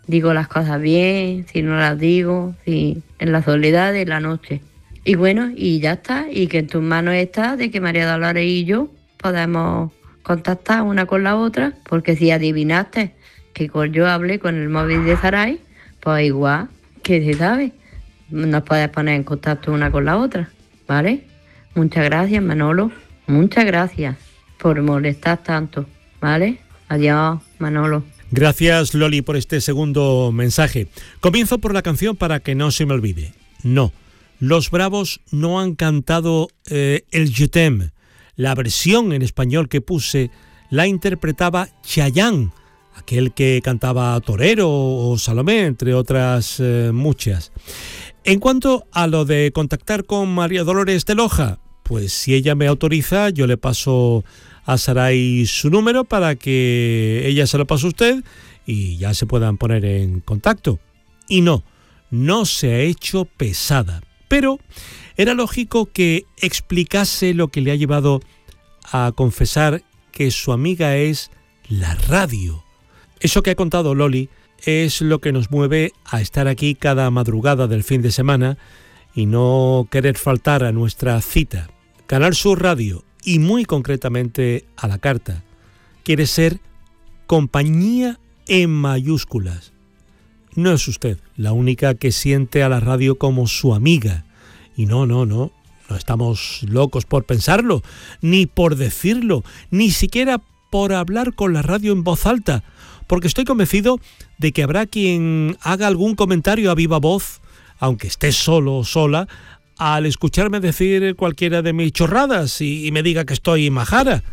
digo las cosas bien, si no las digo, si en la soledad de la noche. Y bueno, y ya está, y que en tus manos está de que María Dolores y yo podamos contactar una con la otra, porque si adivinaste que yo hablé con el móvil de Saray, pues igual, que se sabe, nos puedes poner en contacto una con la otra, ¿vale? Muchas gracias, Manolo, muchas gracias por molestar tanto, ¿vale? Adiós, Manolo. Gracias, Loli, por este segundo mensaje. Comienzo por la canción para que no se me olvide. No, los Bravos no han cantado el Je t'aime. La versión en español que puse la interpretaba Chayanne, aquel que cantaba Torero o Salomé, entre otras muchas. En cuanto a lo de contactar con María Dolores de Loja, pues si ella me autoriza, yo le paso a Saray su número para que ella se lo pase a usted y ya se puedan poner en contacto. Y no se ha hecho pesada, pero era lógico que explicase lo que le ha llevado a confesar que su amiga es la radio. Eso que ha contado Loli es lo que nos mueve a estar aquí cada madrugada del fin de semana y no querer faltar a nuestra cita. Canal Sur Radio, y muy concretamente a la carta, quiere ser compañía en mayúsculas. No es usted la única que siente a la radio como su amiga. Y no estamos locos por pensarlo, ni por decirlo, ni siquiera por hablar con la radio en voz alta, porque estoy convencido de que habrá quien haga algún comentario a viva voz, aunque esté solo o sola, al escucharme decir cualquiera de mis chorradas y me diga que estoy majara.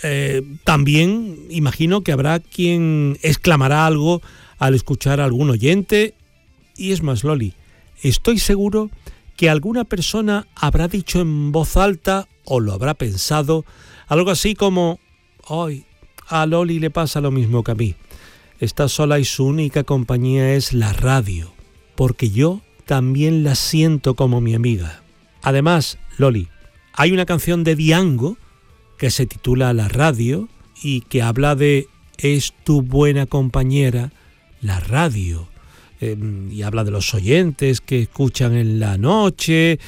También imagino que habrá quien exclamará algo al escuchar a algún oyente. Y es más, Loli, estoy seguro que alguna persona habrá dicho en voz alta, o lo habrá pensado, algo así como: ¡ay! A Loli le pasa lo mismo que a mí. Está sola y su única compañía es la radio, porque yo también la siento como mi amiga. Además, Loli, hay una canción de Diango que se titula La radio y que habla de es tu buena compañera, la radio. Y habla de los oyentes que escuchan en la noche.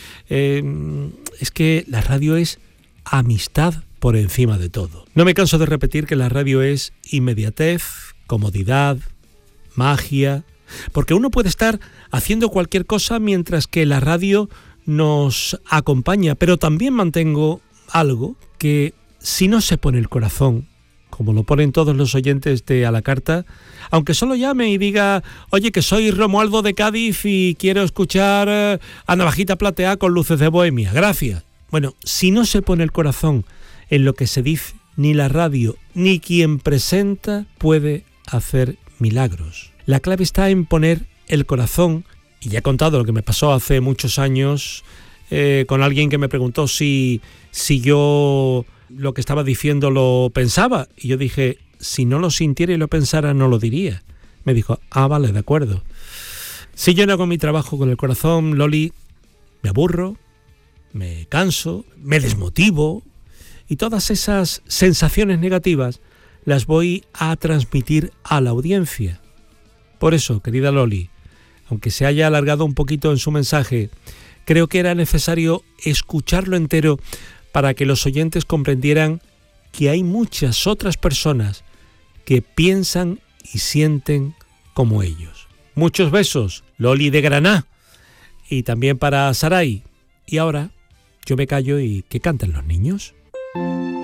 Es que la radio es amistad por encima de todo. No me canso de repetir que la radio es inmediatez, comodidad, magia, porque uno puede estar haciendo cualquier cosa mientras que la radio nos acompaña, pero también mantengo algo que, si no se pone el corazón, como lo ponen todos los oyentes de A la Carta, aunque solo llame y diga: oye, que soy Romualdo de Cádiz y quiero escuchar a Navajita Plateada con Luces de Bohemia, gracias. Bueno, si no se pone el corazón en lo que se dice, ni la radio ni quien presenta puede hacer milagros. La clave está en poner el corazón, y ya he contado lo que me pasó hace muchos años con alguien que me preguntó si yo lo que estaba diciendo lo pensaba, y yo dije: si no lo sintiera y lo pensara, no lo diría. Me dijo: ah, vale, de acuerdo. Si yo no hago mi trabajo con el corazón, Loli, me aburro, me canso, me desmotivo, y todas esas sensaciones negativas las voy a transmitir a la audiencia. Por eso, querida Loli, aunque se haya alargado un poquito en su mensaje, creo que era necesario escucharlo entero para que los oyentes comprendieran que hay muchas otras personas que piensan y sienten como ellos. Muchos besos, Loli de Granada, y también para Saray. Y ahora yo me callo y que canten los niños.